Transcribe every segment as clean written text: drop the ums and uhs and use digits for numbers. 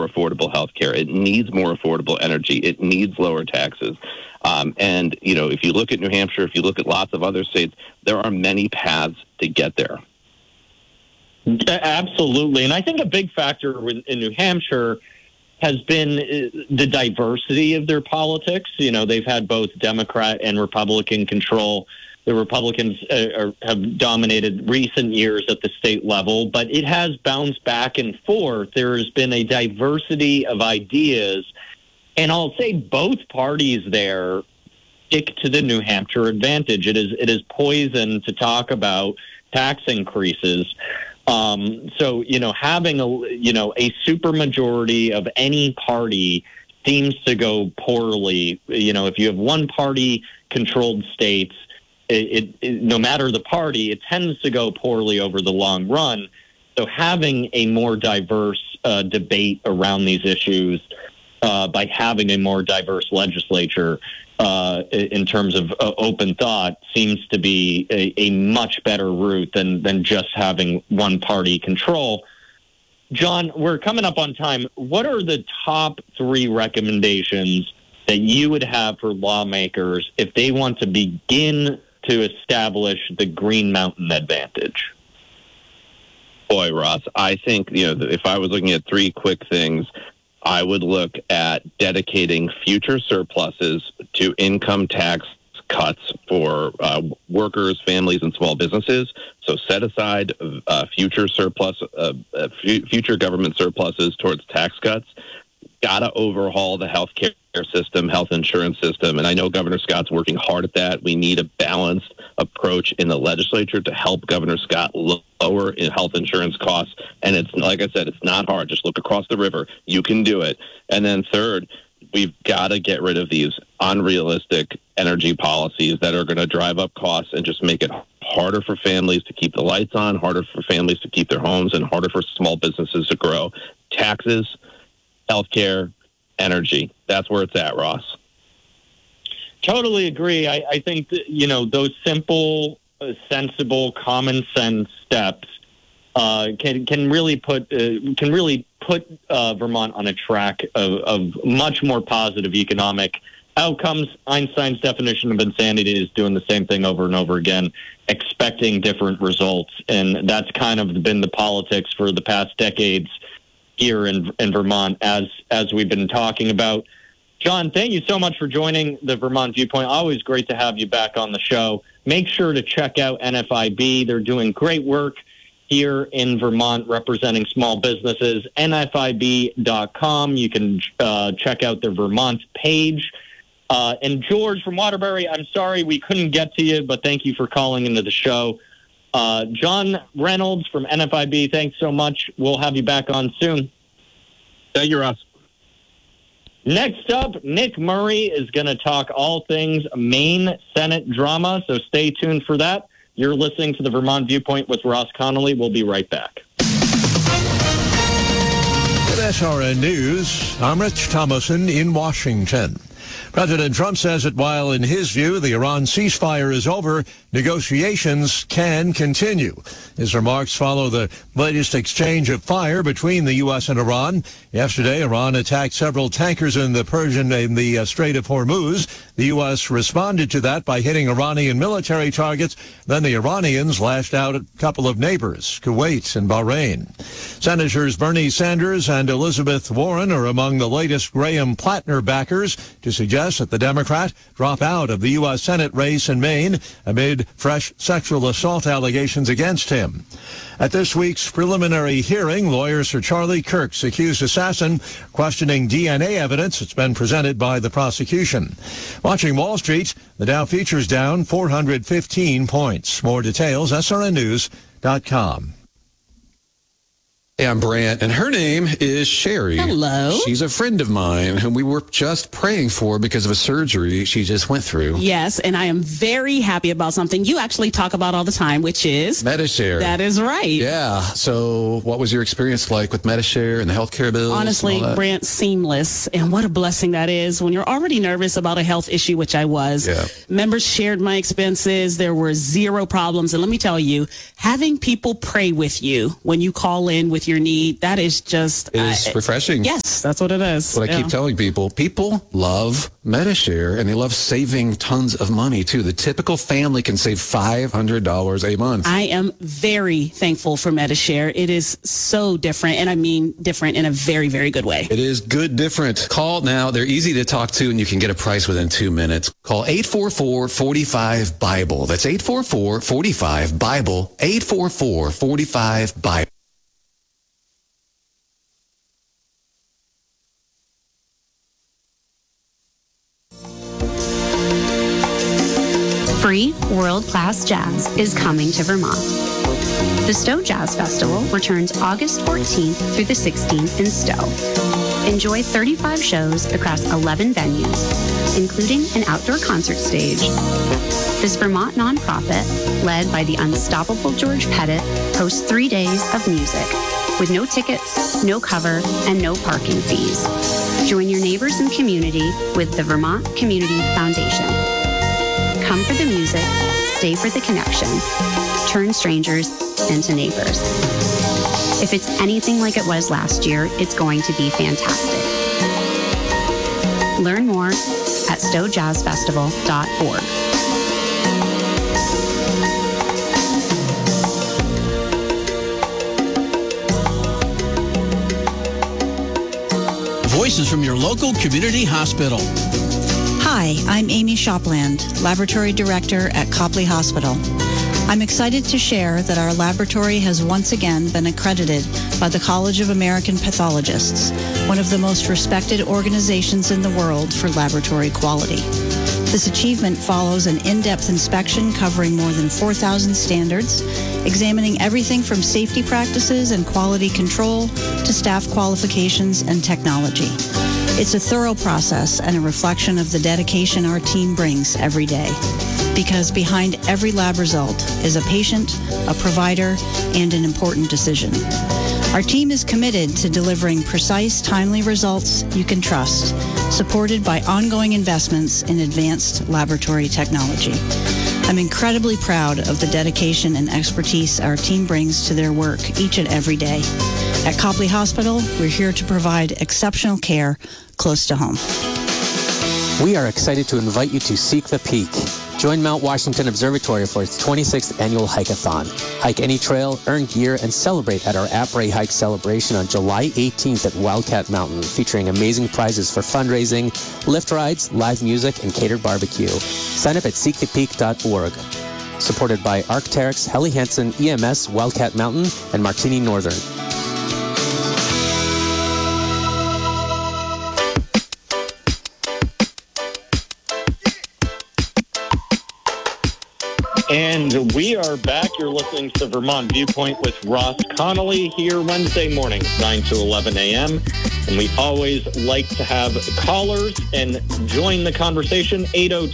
more affordable health care. It needs more affordable energy. It needs lower taxes. And, if you look at New Hampshire, if you look at lots of other states, there are many paths to get there. Absolutely. And I think a big factor in New Hampshire has been the diversity of their politics. They've had both Democrat and Republican control. The Republicans have dominated recent years at the state level, but it has bounced back and forth. There has been a diversity of ideas, and I'll say both parties there stick to the New Hampshire advantage. It is poison to talk about tax increases. So having a supermajority of any party seems to go poorly. If you have one party controlled states, it no matter the party, it tends to go poorly over the long run. So having a more diverse debate around these issues by having a more diverse legislature in terms of open thought seems to be a much better route than just having one party control. John, we're coming up on time. What are the top 3 recommendations that you would have for lawmakers if they want to begin to establish the Green Mountain advantage? Boy, Ross, I think, if I was looking at 3 quick things, I would look at dedicating future surpluses to income tax cuts for workers, families, and small businesses. So set aside future future government surpluses towards tax cuts. Got to overhaul the health care system, health insurance system. And I know Governor Scott's working hard at that. We need a balanced approach in the legislature to help Governor Scott lower in health insurance costs. And it's, like I said, it's not hard. Just look across the river. You can do it. And then third, we've got to get rid of these unrealistic energy policies that are going to drive up costs and just make it harder for families to keep the lights on, harder for families to keep their homes, and harder for small businesses to grow. Taxes, healthcare, energy. That's where it's at, Ross. Totally agree. I think that, those simple, sensible, common sense steps can really put Vermont on a track of much more positive economic outcomes. Einstein's definition of insanity is doing the same thing over and over again, expecting different results, and that's kind of been the politics for the past decades here in Vermont, as we've been talking about. John, thank you so much for joining the Vermont Viewpoint. Always great to have you back on the show. Make sure to check out NFIB. They're doing great work here in Vermont representing small businesses. NFIB.com. You can check out their Vermont page. And George from Waterbury, I'm sorry we couldn't get to you, but thank you for calling into the show. John Reynolds from NFIB, thanks so much. We'll have you back on soon. Thank you, Ross. Next up, Nick Murray is going to talk all things Maine Senate drama, so stay tuned for that. You're listening to the Vermont Viewpoint with Ross Connolly. We'll be right back. With SRN News, I'm Rich Thomason in Washington. President Trump says that while, in his view, the Iran ceasefire is over, negotiations can continue. His remarks follow the latest exchange of fire between the U.S. and Iran. Yesterday, Iran attacked several tankers in the Strait of Hormuz. The U.S. responded to that by hitting Iranian military targets. Then the Iranians lashed out at a couple of neighbors, Kuwait and Bahrain. Senators Bernie Sanders and Elizabeth Warren are among the latest Graham Plattner backers to suggest that the Democrat drop out of the U.S. Senate race in Maine amid fresh sexual assault allegations against him. At this week's preliminary hearing, lawyers for Charlie Kirk's accused assassin questioning DNA evidence that's been presented by the prosecution. Watching Wall Street, the Dow futures down 415 points. More details, srnnews.com. Hey, I'm Brant, and her name is Sherry. Hello. She's a friend of mine whom we were just praying for because of a surgery she just went through. Yes, and I am very happy about something you actually talk about all the time, which is Medi-Share. That is right. Yeah. So what was your experience like with Medi-Share and the healthcare bills? Honestly, Brant, seamless. And what a blessing that is when you're already nervous about a health issue, which I was. Yeah. Members shared my expenses. There were zero problems. And let me tell you, having people pray with you when you call in with your your need. That is just... It's refreshing. Yes, that's what it is. What I keep telling people love Medi-Share, and they love saving tons of money, too. The typical family can save $500 a month. I am very thankful for Medi-Share. It is so different, and I mean different in a very, very good way. It is good different. Call now. They're easy to talk to, and you can get a price within 2 minutes. Call 844-45-BIBLE. That's 844-45-BIBLE. 844-45-BIBLE. Free world-class jazz is coming to Vermont. The Stowe Jazz Festival returns August 14th through the 16th in Stowe. Enjoy 35 shows across 11 venues, including an outdoor concert stage. This Vermont nonprofit, led by the unstoppable George Pettit, hosts 3 days of music with no tickets, no cover, and no parking fees. Join your neighbors and community with the Vermont Community Foundation. Come for the music, stay for the connection, turn strangers into neighbors. If it's anything like it was last year, it's going to be fantastic. Learn more at stowejazzfestival.org. Voices from your local community hospital. Hi, I'm Amy Shopland, Laboratory Director at Copley Hospital. I'm excited to share that our laboratory has once again been accredited by the College of American Pathologists, one of the most respected organizations in the world for laboratory quality. This achievement follows an in-depth inspection covering more than 4,000 standards, examining everything from safety practices and quality control to staff qualifications and technology. It's a thorough process and a reflection of the dedication our team brings every day. Because behind every lab result is a patient, a provider, and an important decision. Our team is committed to delivering precise, timely results you can trust, supported by ongoing investments in advanced laboratory technology. I'm incredibly proud of the dedication and expertise our team brings to their work each and every day. At Copley Hospital, we're here to provide exceptional care close to home. We are excited to invite you to Seek the Peak. Join Mount Washington Observatory for its 26th annual hike-a-thon. Hike any trail, earn gear, and celebrate at our Après Hike celebration on July 18th at Wildcat Mountain, featuring amazing prizes for fundraising, lift rides, live music, and catered barbecue. Sign up at seekthepeak.org. Supported by Arc'teryx, Helly Hansen, EMS, Wildcat Mountain, and Martini Northern. And we are back. You're listening to Vermont Viewpoint with Ross Connolly here Wednesday mornings, 9 to 11 a.m. And we always like to have callers and join the conversation,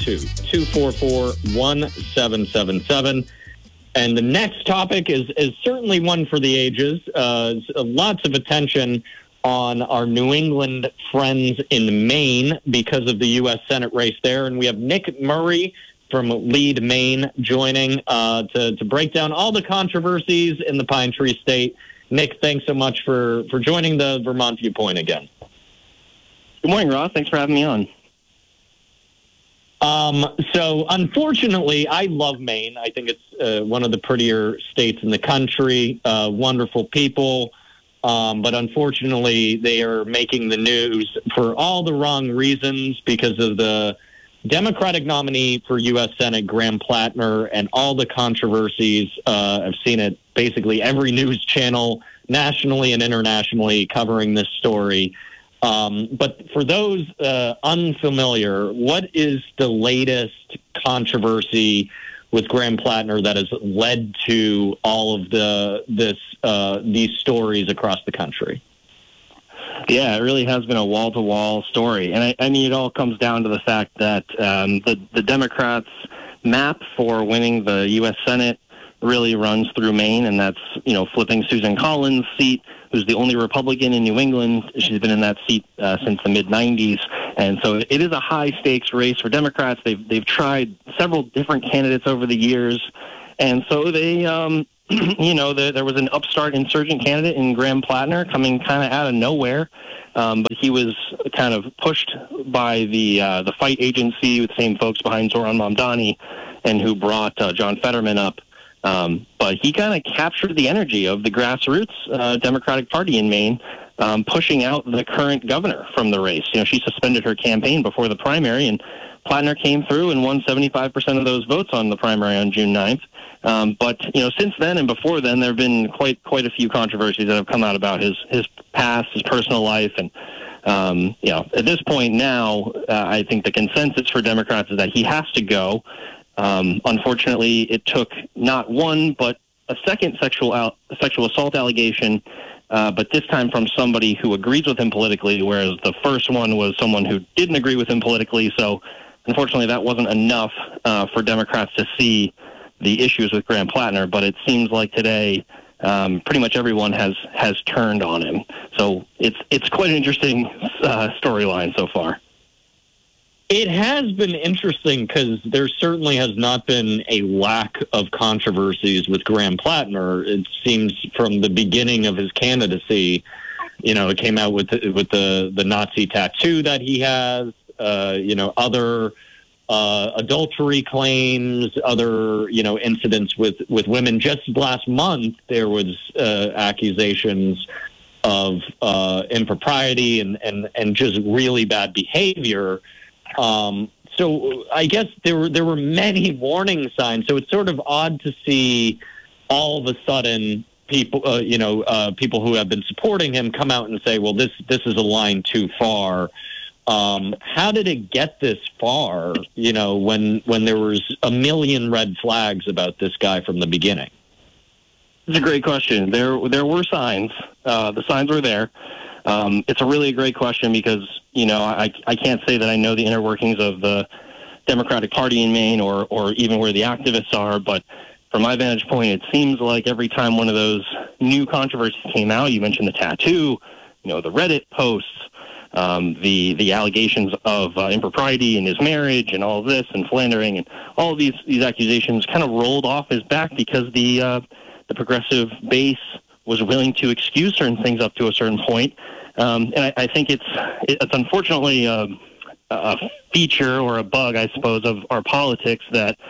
802-244-1777. And the next topic is certainly one for the ages. Lots of attention on our New England friends in Maine because of the U.S. Senate race there. And we have Nick Murray from Lead, Maine, joining to break down all the controversies in the Pine Tree State. Nick, thanks so much for joining the Vermont Viewpoint again. Good morning, Ross. Thanks for having me on. So, unfortunately, I love Maine. I think it's one of the prettier states in the country, wonderful people. But unfortunately, they are making the news for all the wrong reasons because of the Democratic nominee for U.S. Senate, Graham Plattner, and all the controversies. I've seen it basically every news channel nationally and internationally covering this story. But for those unfamiliar, what is the latest controversy with Graham Plattner that has led to all of these stories across the country? Yeah, it really has been a wall-to-wall story. And I mean, it all comes down to the fact that the Democrats' map for winning the U.S. Senate really runs through Maine, and that's, flipping Susan Collins' seat, who's the only Republican in New England. She's been in that seat since the mid-'90s. And so it is a high-stakes race for Democrats. They've tried several different candidates over the years. And so they there was an upstart insurgent candidate in Graham Plattner coming kind of out of nowhere. But he was kind of pushed by the fight agency, the same folks behind Zoran Mamdani, and who brought John Fetterman up. But he kind of captured the energy of the grassroots Democratic Party in Maine, pushing out the current governor from the race. She suspended her campaign before the primary, and Plattner came through and won 75% of those votes on the primary on June 9th. But since then and before then, there have been quite a few controversies that have come out about his past, his personal life, and at this point now, I think the consensus for Democrats is that he has to go. Unfortunately, it took not one but a second sexual assault allegation, but this time from somebody who agrees with him politically, whereas the first one was someone who didn't agree with him politically. So, unfortunately, that wasn't enough for Democrats to see the issues with Graham Plattner, but it seems like today pretty much everyone has turned on him. So it's quite an interesting storyline so far. It has been interesting because there certainly has not been a lack of controversies with Graham Plattner. It seems from the beginning of his candidacy, it came out with the Nazi tattoo that he has, other adultery claims, other, incidents with women. Just last month, there was accusations of impropriety and just really bad behavior. So I guess there were many warning signs. So it's sort of odd to see all of a sudden people, people who have been supporting him come out and say, well, this is a line too far. How did it get this far, when there was a million red flags about this guy from the beginning? It's a great question. There were signs. The signs were there. It's a really great question because, I can't say that I know the inner workings of the Democratic Party in Maine or even where the activists are, but from my vantage point, it seems like every time one of those new controversies came out, you mentioned the tattoo, the Reddit posts, the allegations of impropriety in his marriage and all of this and philandering and all of these accusations kind of rolled off his back because the progressive base was willing to excuse certain things up to a certain point. And I think it's unfortunately a feature or a bug, I suppose, of our politics that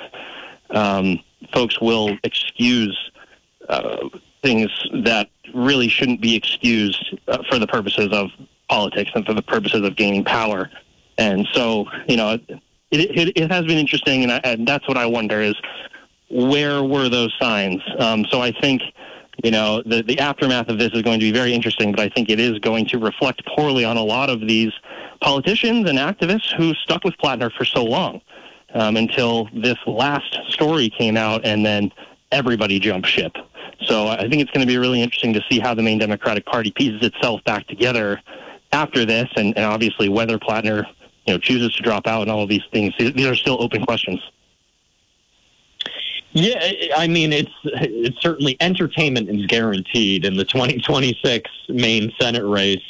folks will excuse things that really shouldn't be excused for the purposes of politics and for the purposes of gaining power. And so, it has been interesting, and that's what I wonder is, where were those signs? So I think, the aftermath of this is going to be very interesting, but I think it is going to reflect poorly on a lot of these politicians and activists who stuck with Plattner for so long until this last story came out, and then everybody jumped ship. So I think it's going to be really interesting to see how the Maine Democratic Party pieces itself back together after this, and obviously whether Plattner, chooses to drop out and all of these things. These are still open questions. Yeah, I mean, it's certainly entertainment is guaranteed in the 2026 Maine Senate race.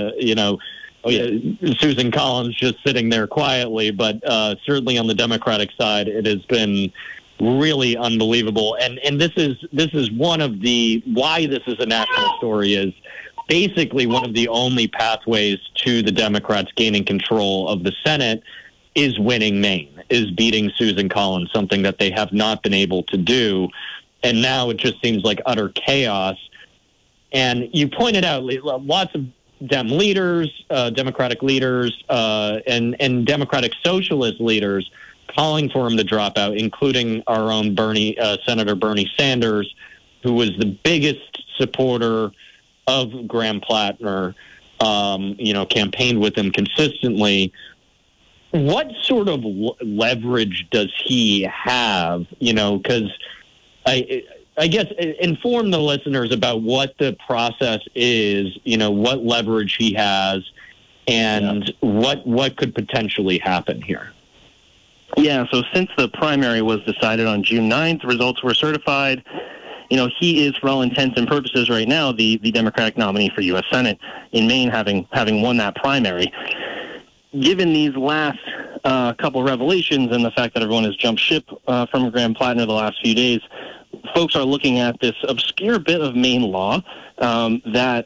Susan Collins just sitting there quietly, but certainly on the Democratic side, it has been really unbelievable. And this is one of why this is a national story is basically one of the only pathways to the Democrats gaining control of the Senate is winning Maine, is beating Susan Collins, something that they have not been able to do. And now it just seems like utter chaos. And you pointed out lots of Dem leaders, Democratic leaders, and Democratic socialist leaders calling for him to drop out, including our own Senator Bernie Sanders, who was the biggest supporter of Graham Plattner, campaigned with him consistently. What sort of leverage does he have? Because I guess inform the listeners about what the process is, what leverage he has, and what could potentially happen here. Yeah, so since the primary was decided on June 9th, results were certified. He is, for all intents and purposes right now, the Democratic nominee for U.S. Senate in Maine, having won that primary. Given these last couple revelations and the fact that everyone has jumped ship from Graham Plattner the last few days, folks are looking at this obscure bit of Maine law that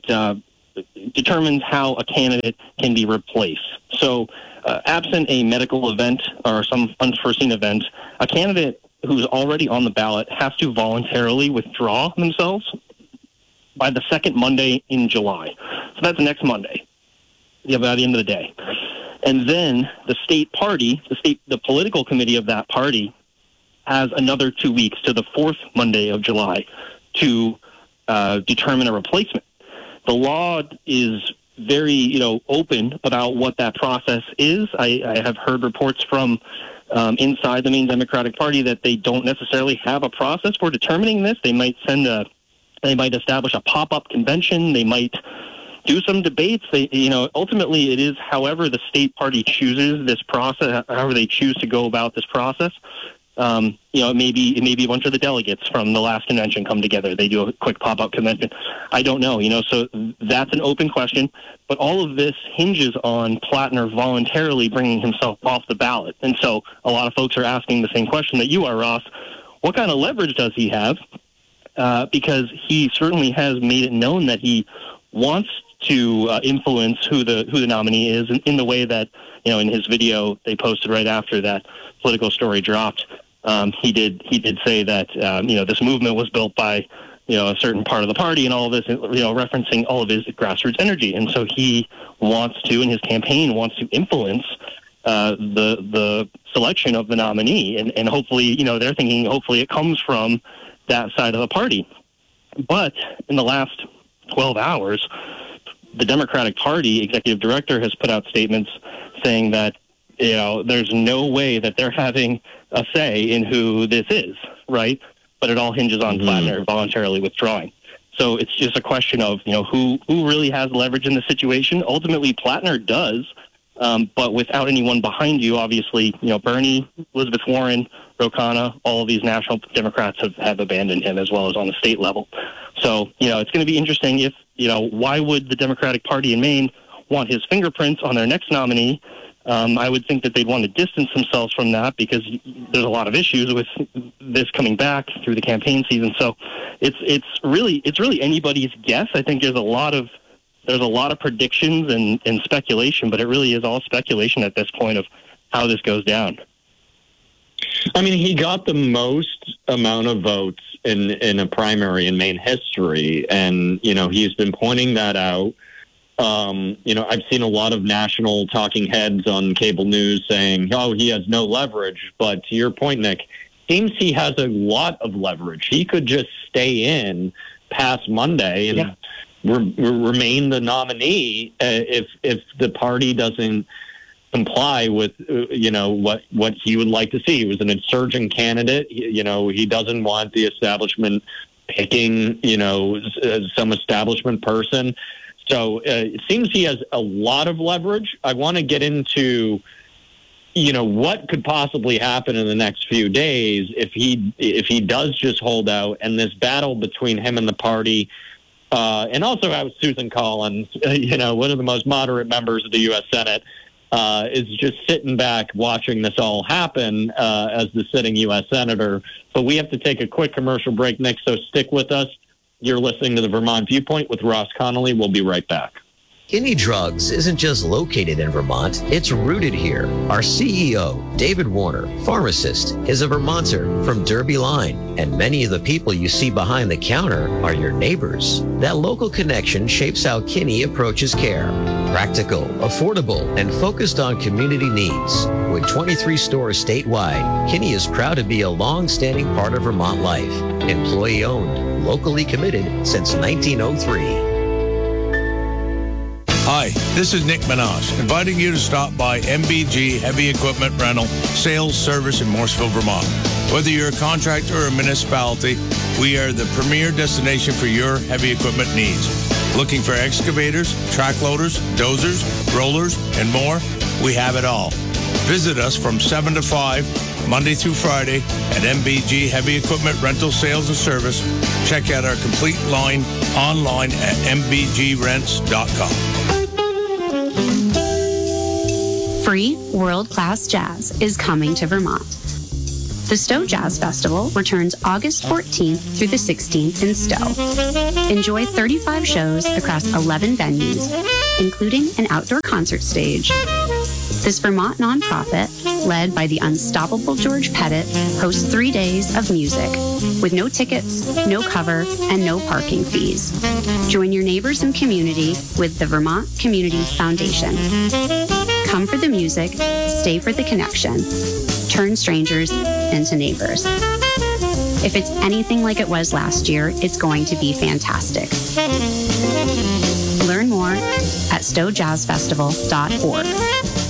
determines how a candidate can be replaced. So, absent a medical event or some unforeseen event, a candidate who's already on the ballot has to voluntarily withdraw themselves by the second Monday in July. So that's next Monday, by the end of the day. And then the state party, the political committee of that party has another 2 weeks to the fourth Monday of July to determine a replacement. The law is very, open about what that process is. I have heard reports from inside the Maine Democratic Party that they don't necessarily have a process for determining this. They might establish a pop-up convention. They might do some debates. Ultimately it is however the state party chooses this process, however they choose to go about this process. It may be a bunch of the delegates from the last convention come together. They do a quick pop-up convention. I don't know, so that's an open question. But all of this hinges on Plattner voluntarily bringing himself off the ballot. And so a lot of folks are asking the same question that you are, Ross. What kind of leverage does he have? Because he certainly has made it known that he wants to influence who the nominee is in the way that, in his video they posted right after that political story dropped. He did say that, this movement was built by, a certain part of the party and all of this, referencing all of his grassroots energy. And so he wants to, and his campaign wants to influence the selection of the nominee. And hopefully, they're thinking hopefully it comes from that side of the party. But in the last 12 hours, the Democratic Party executive director has put out statements saying that, there's no way that they're having a say in who this is, right? But it all hinges on Plattner voluntarily withdrawing. So it's just a question of, who really has leverage in the situation. Ultimately, Plattner does, but without anyone behind you, obviously, Bernie, Elizabeth Warren, Ro Khanna, all of these national Democrats have abandoned him as well as on the state level. So, it's going to be interesting if, why would the Democratic Party in Maine want his fingerprints on their next nominee? I would think that they'd want to distance themselves from that because there's a lot of issues with this coming back through the campaign season. So it's really anybody's guess. I think there's a lot of predictions and speculation, but it really is all speculation at this point of how this goes down. I mean, he got the most amount of votes in a primary in Maine history, and he's been pointing that out. I've seen a lot of national talking heads on cable news saying, oh, he has no leverage. But to your point, Nick, seems he has a lot of leverage. He could just stay in past Monday and remain the nominee if the party doesn't comply with, what he would like to see. He was an insurgent candidate. He doesn't want the establishment picking, some establishment person. So it seems he has a lot of leverage. I want to get into, what could possibly happen in the next few days if he does just hold out, and this battle between him and the party, and also how Susan Collins, one of the most moderate members of the U.S. Senate, is just sitting back watching this all happen as the sitting U.S. Senator. But we have to take a quick commercial break, Nick, so stick with us. You're listening to the Vermont Viewpoint with Ross Connolly. We'll be right back. Kinney Drugs isn't just located in Vermont, it's rooted here. Our CEO, David Warner, pharmacist, is a Vermonter from Derby Line, and many of the people you see behind the counter are your neighbors. That local connection shapes how Kinney approaches care. Practical, affordable, and focused on community needs. With 23 stores statewide, Kinney is proud to be a long-standing part of Vermont life. Employee-owned, locally committed since 1903. Hi, this is Nick Minaj, inviting you to stop by MBG Heavy Equipment Rental Sales Service in Morrisville, Vermont. Whether you're a contractor or a municipality, we are the premier destination for your heavy equipment needs. Looking for excavators, track loaders, dozers, rollers, and more? We have it all. Visit us from 7 to 5, Monday through Friday at MBG Heavy Equipment Rental Sales and Service. Check out our complete line online at mbgrents.com. Free world-class jazz is coming to Vermont. The Stowe Jazz Festival returns August 14th through the 16th in Stowe. Enjoy 35 shows across 11 venues, including an outdoor concert stage. This Vermont nonprofit, led by the unstoppable George Pettit, hosts 3 days of music with no tickets, no cover, and no parking fees. Join your neighbors and community with the Vermont Community Foundation. Come for the music, stay for the connection. Turn strangers into neighbors. If it's anything like it was last year, it's going to be fantastic. Learn more at stowejazzfestival.org.